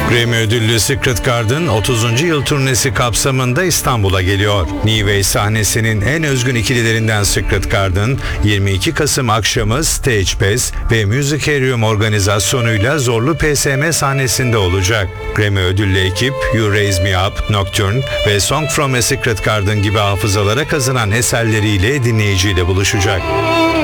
Grammy ödüllü Secret Garden 30. yıl turnesi kapsamında İstanbul'a geliyor. Nivea sahnesinin en özgün ikililerinden Secret Garden, 22 Kasım akşamı Stage Pass ve Musicarium organizasyonuyla Zorlu PSM sahnesinde olacak. Grammy ödüllü ekip You Raise Me Up, Nocturne ve Song from a Secret Garden gibi hafızalara kazınan eserleriyle dinleyiciyle buluşacak.